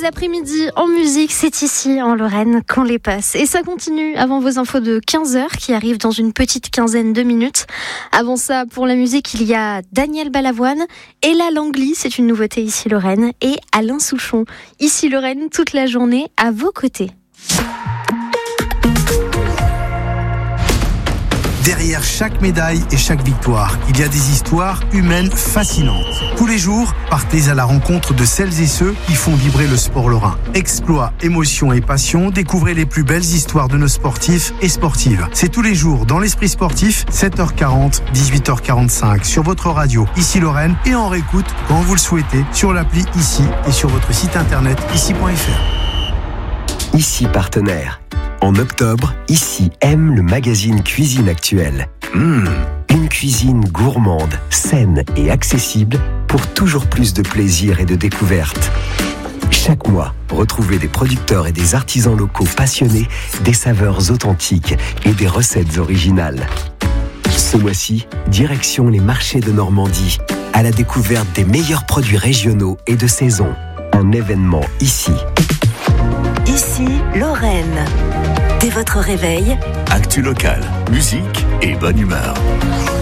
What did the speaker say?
beaux après-midi en musique, c'est ici en Lorraine qu'on les passe. Et ça continue avant vos infos de 15h qui arrivent dans une petite quinzaine de minutes. Avant ça, pour la musique, il y a Daniel Balavoine, Ella Langley, c'est une nouveauté ici Lorraine, et Alain Souchon. Ici Lorraine, toute la journée à vos côtés. Derrière chaque médaille et chaque victoire, il y a des histoires humaines fascinantes. Tous les jours, partez à la rencontre de celles et ceux qui font vibrer le sport lorrain. Exploits, émotions et passion, découvrez les plus belles histoires de nos sportifs et sportives. C'est tous les jours dans l'Esprit sportif, 7h40, 18h45 sur votre radio Ici Lorraine et en réécoute quand vous le souhaitez sur l'appli Ici et sur votre site internet ici.fr. Ici partenaire. En octobre, Ici aime le magazine Cuisine Actuelle. Une cuisine gourmande, saine et accessible pour toujours plus de plaisir et de découverte. Chaque mois, retrouvez des producteurs et des artisans locaux passionnés, des saveurs authentiques et des recettes originales. Ce mois-ci, direction les marchés de Normandie, à la découverte des meilleurs produits régionaux et de saison. Un événement ici. Ici, Lorraine. Dès votre réveil, actu locale, musique et bonne humeur.